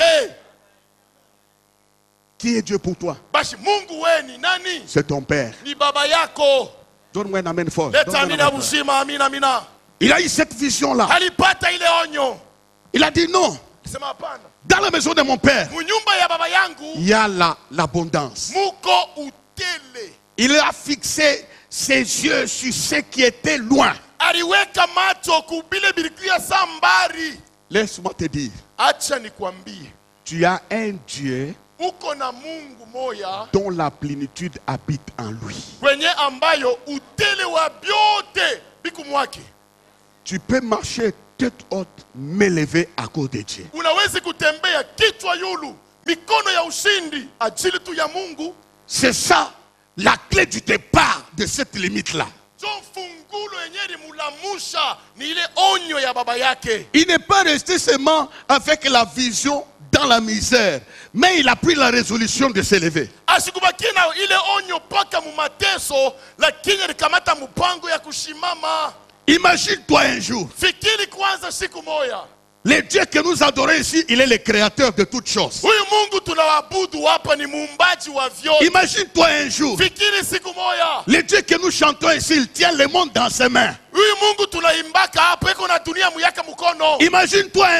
wake. Qui est Dieu pour toi? Basi Mungu we ni nani? C'est ton Père. Ni baba yako. Donne-moi un amen fort. Leta Donne-moi un amina amen fort. mzima, amina amina. Il a eu cette vision-là. Alipata ile onyo. Il a dit non. Sema hapana. Dans la maison de mon Père, Munyumba ya baba yangu il y a l'abondance. muko utele. Il a fixé ses yeux sur ce qui était loin. Aliweka macho kubile bilikuya sambari. Laisse-moi te dire, Acha nikwambie. tu as un Dieu Uko na Mungu moya dont la plénitude habite en lui. kwenye ambayo utele wa byote biku mwake. Tu peux marcher tête haute, m'élever à cause de Dieu. Unawezi kutembea kichwa yulu, mikono ya ushindi ajili tu ya Mungu. C'est ça la clé du départ de cette limite-là. John fungulo yenye mulamusha ni ile onyo ya baba yake. Il n'est pas resté seulement avec la vision dans la misère, mais il a pris la résolution de s'élever. Asikubaki na ile onyo paka mu mateso, lakini alikamata mpango ya kushimama. Imagine-toi un jour, Fikiri kwanza siku moya. le Dieu que nous adorons ici, il est le créateur de toutes choses. Huyu Mungu tunaabudu hapa ni muumbaji wa vyote. Imagine-toi un jour, Fikiri siku moya. le Dieu que nous chantons ici, il tient le monde dans ses mains. Huyu Mungu tunaimbaka hapa iko na dunia muyaka mkono. Imagine-toi